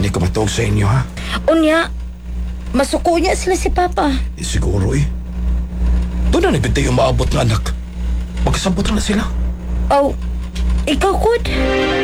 ni ko matawag sa inyo, ha? Unya, masuko niya sila si Papa. Siguro doon na nabintay yung maabot na anak. Magkasabot na sila. Oh, ikaw, Kud?